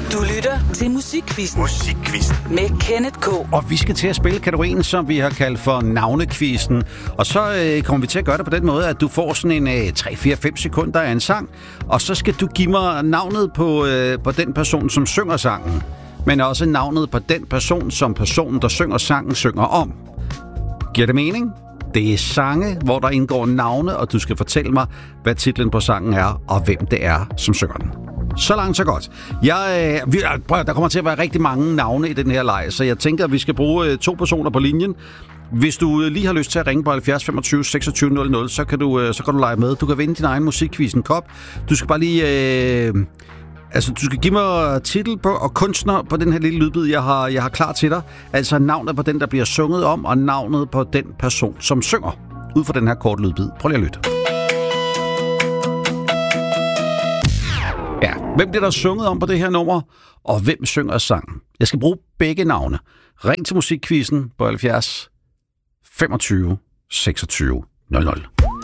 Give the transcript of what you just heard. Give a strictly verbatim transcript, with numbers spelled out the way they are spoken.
Du lytter til Musikquizzen. Musikquizzen. Med Kenneth K. Og vi skal til at spille kategorien, som vi har kaldt for navnekvisten. Og så øh, kommer vi til at gøre det på den måde, at du får sådan en øh, tre fire fem sekunder af en sang. Og så skal du give mig navnet på, øh, på den person, som synger sangen. Men også navnet på den person, som personen, der synger sangen, synger om. Giver det mening? Det er sange, hvor der indgår navne, og du skal fortælle mig, hvad titlen på sangen er, og hvem det er, som synger den. Så langt, så godt. Jeg, øh, vi, prøv, der kommer til at være rigtig mange navne i den her leg, så jeg tænker, at vi skal bruge øh, to personer på linjen. Hvis du lige har lyst til at ringe på halvfjerds femogtyve seksogtyve nul nul, så kan du, øh, så kan du lege med. Du kan vinde din egen musikquizzen kop. Du skal bare lige... Øh, altså, du skal give mig titel på og kunstner på den her lille lydbid, jeg har, jeg har klar til dig. Altså navnet på den, der bliver sunget om, og navnet på den person, som synger. Ud fra den her korte lydbid. Prøv lige at lytte. Ja, hvem bliver der sunget om på det her nummer, og hvem synger sangen? Jeg skal bruge begge navne. Ring til musikquizzen på halvfjerds femogtyve seksogtyve nul nul.